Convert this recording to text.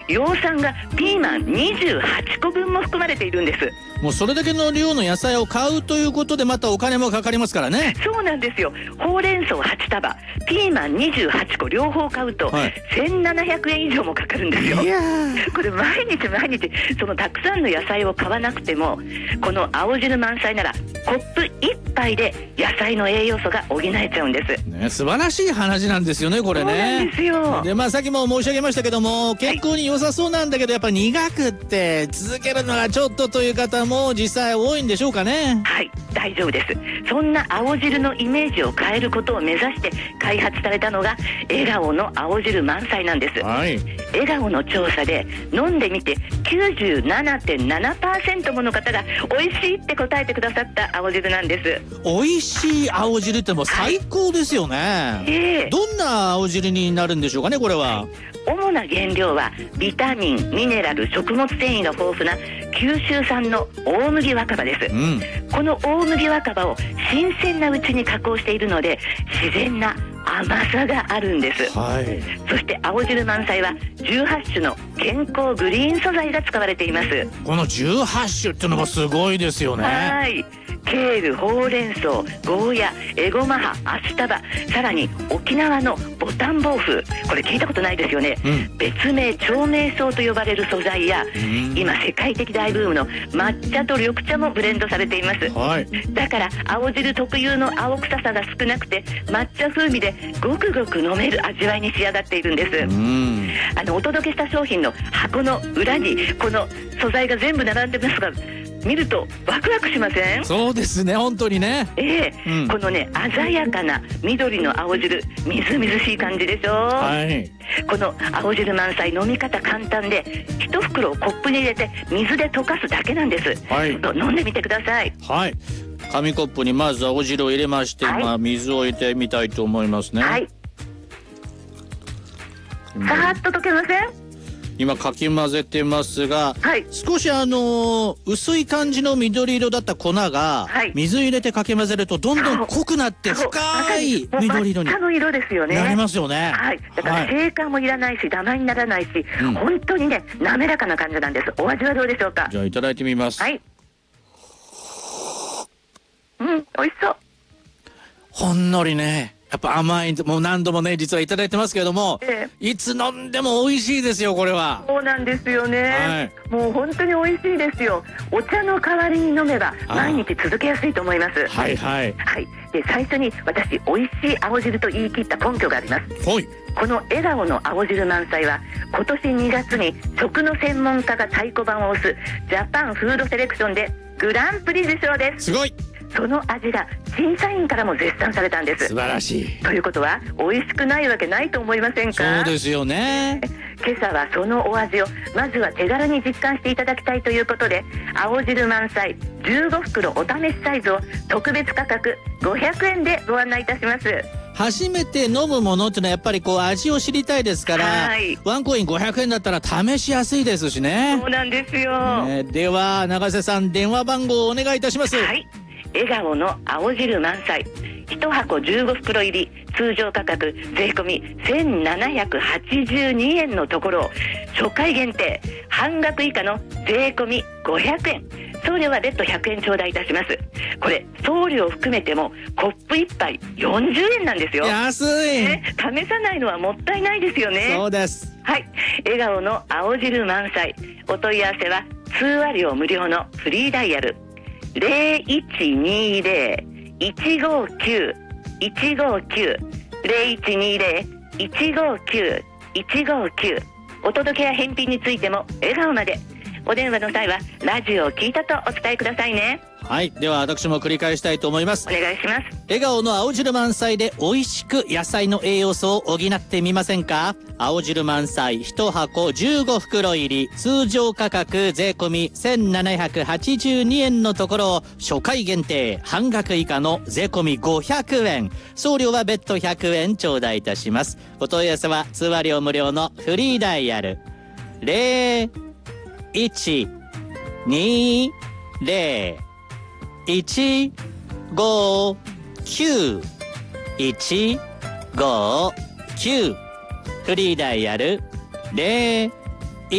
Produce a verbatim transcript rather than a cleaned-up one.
葉酸がピーマンにじゅうはちこぶんも含まれているんです。 もうそれだけの量の野菜を買うということでまたお金もかかりますからね。 そうなんですよ。ほうれん草はちたば、ピーマンにじゅうはちこ両方買うと、はい、せんななひゃくえん以上もかかるんですよ。いやこれ毎日毎日そのたくさんの野菜を買わなくても、この青汁満載ならコップいっぱいで野菜の栄養素が補えちゃうんです、 ね、素晴らしい話なんですよねこれね。 そうなんですよ。 でまあさっきも申し上げましたけども、健康に良さそうなんだけど、やっぱ苦くって続けるのがちょっとという方も実際多いんでしょうかね。 はい、大丈夫です。そんな青汁のイメージを変えることを目指して開発されたのが笑顔の青汁満載なんです、はい、笑顔の調査で飲んでみて きゅうじゅうななてんななパーセント もの方が美味しいって答えてくださった青汁なんです。 美味しい青汁ってもう最高ですよね、はい、えー、どんな青汁になるんでしょうかねこれは。 主な原料はビタミン、ミネラル、食物繊維が豊富な九州産の大麦若葉です、うん、この大麦若葉を新鮮なうちに加工しているので自然な甘さがあるんです、はい、そして青汁満載はじゅうはちしゅの健康グリーン素材が使われています。 このじゅうはちしゅっていうのもすごいですよね。 はい、ケール、ほうれん草、ゴーヤ、エゴマ葉、アスタバ、さらに沖縄のボタンボウフ、これ聞いたことないですよね、うん、別名長命草と呼ばれる素材や、うん、今世界的大ブームの抹茶と緑茶もブレンドされています、はい、だから青汁特有の青臭さが少なくて抹茶風味でごくごく飲める味わいに仕上がっているんです。うん、あのお届けした商品の箱の裏にこの素材が全部並んでますが、見るとワクワクしません？ そうですね、本当にね。 ええ、うん、このね鮮やかな緑の青汁、みずみずしい感じでしょ。はい、この青汁満載飲み方簡単で、一袋をコップに入れて水で溶かすだけなんです。はい、飲んでみてください。 はい、紙コップにまず青汁を入れまして、はい、まあ、水を入れてみたいと思いますね。はい、 さーっと溶けません？ 今かき混ぜてますが、はい、少しあのー、薄い感じの緑色だった粉が、はい、水入れてかき混ぜるとどんどん濃くなって深い緑色に抹茶の色ですよね。 なりますよね。 はい、だからシェーカーもいらないしダマにならないし、うん、本当にね滑らかな感じなんです。お味はどうでしょうか？ じゃあいただいてみます。はい、 うん、美味しそう。 ほんのりね、やっぱ甘い、もう何度もね実はいただいてますけれども、ええ、いつ飲んでも美味しいですよこれは。 そうなんですよね、はい、もう本当に美味しいですよ。お茶の代わりに飲めば毎日続けやすいと思います。はいはい、はい、で最初に私美味しい青汁と言い切った根拠があります。はい、この笑顔の青汁満載は今年にがつに食の専門家が太鼓判を押すジャパンフードセレクションでグランプリ受賞です。 すごい。 その味が審査員からも絶賛されたんです。 素晴らしい。 ということは美味しくないわけないと思いませんか？ そうですよね。 今朝はそのお味をまずは手軽に実感していただきたいということで、青汁満載じゅうごふくろお試しサイズを特別価格ごひゃくえんでご案内いたします。 初めて飲むものっていうのはやっぱりこう味を知りたいですから、はい、ワンコインごひゃくえんだったら試しやすいですしね。 そうなんですよ、 ね、では永瀬さん電話番号をお願いいたします。 はい、笑顔の青汁満載いちはこじゅうごふくろ入り、通常価格税込みせんななひゃくはちじゅうにえんのところ、初回限定半額以下の税込みごひゃくえん、送料は別途ひゃくえん頂戴いたします。これ送料含めてもコップいっぱいよんじゅうえんなんですよ。 安い、 ね、試さないのはもったいないですよね。 そうです。 はい、笑顔の青汁満載、お問い合わせは通話料無料のフリーダイヤルゼロいちにゼロ いちごきゅう いちごきゅう ゼロいちにゼロ いちごきゅう いちごきゅう、お届けや返品についても笑顔まで。お電話の際はラジオを聞いたとお伝えくださいね。 はい、では私も繰り返したいと思います。 お願いします。 笑顔の青汁満載で美味しく野菜の栄養素を補ってみませんか？青汁満載いちはこじゅうごふくろ入り、通常価格税込みせんななひゃくはちじゅうにえんのところ、初回限定半額以下の税込みごひゃくえん、送料は別途ひゃくえん頂戴いたします。お問い合わせは通話料無料のフリーダイヤルゼロいちにゼロ いちごきゅう いちごきゅう、フリーダイヤルゼロ